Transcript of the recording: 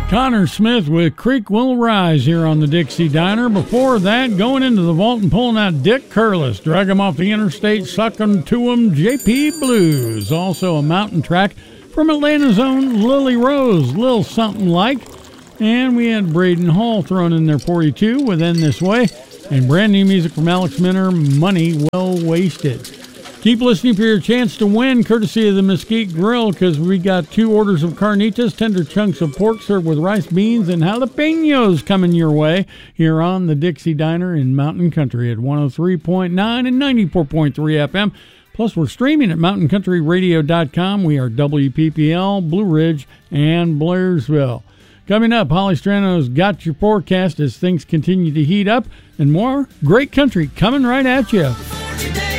Connor Smith with Creek Will Rise here on the Dixie Diner. Before that, going into the vault and pulling out Dick Curlis. Drag him off the interstate, sucking to him, JP Blues. Also a mountain track from Atlanta's own Lily Rose, Lil Something Like. And we had Braden Hall thrown in there for you too with End This Way. And brand new music from Alex Minner, Money Well Wasted. Keep listening for your chance to win, courtesy of the Mesquite Grill, because we got 2 orders of carnitas, tender chunks of pork served with rice, beans, and jalapenos coming your way here on the Dixie Diner in Mountain Country at 103.9 and 94.3 FM. Plus, we're streaming at mountainCountryRadio.com. We are WPPL, Blue Ridge, and Blairsville. Coming up, Holly Strano's got your forecast as things continue to heat up, and more great country coming right at you.